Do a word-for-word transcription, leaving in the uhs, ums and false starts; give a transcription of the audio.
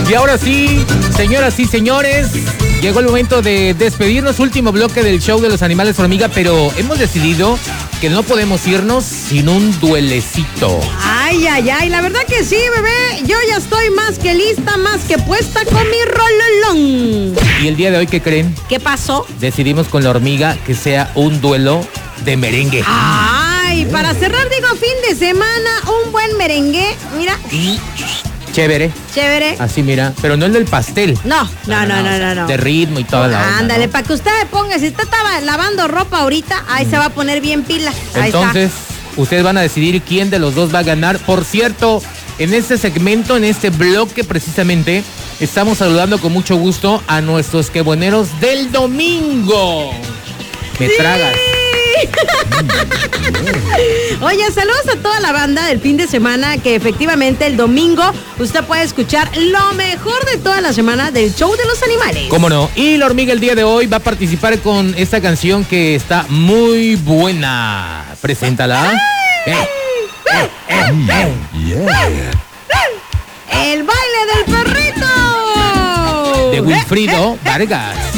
Y ahora sí, señoras y señores, llegó el momento de despedirnos. Último bloque del show de los animales hormiga, pero hemos decidido que no podemos irnos sin un duelecito. Ay, ay, ay, la verdad que sí, bebé. Yo ya estoy más que lista, más que puesta con mi rololón. Y el día de hoy, ¿qué creen? ¿Qué pasó? Decidimos con la hormiga que sea un duelo de merengue. Ay, para cerrar, digo, fin de semana, un buen merengue. Mira. Chévere. Chévere. Así, mira. Pero no el del pastel. No, no, no, no, no. no. De ritmo y toda la onda. Ándale, ¿no? para que usted ponga, si usted estaba lavando ropa ahorita, ahí mm. se va a poner bien pila. Ahí Entonces, está. Ustedes van a decidir quién de los dos va a ganar. Por cierto, en este segmento, en este bloque precisamente, estamos saludando con mucho gusto a nuestros quebueneros del domingo. Me ¡Sí! tragas. Oye, saludos a toda la banda del fin de semana, que efectivamente el domingo usted puede escuchar lo mejor de toda la semana del show de los animales. ¿Cómo no? Y la hormiga el día de hoy va a participar con esta canción que está muy buena. Preséntala. Eh, eh, eh, eh. Yeah. El baile del perrito de Wilfrido Vargas.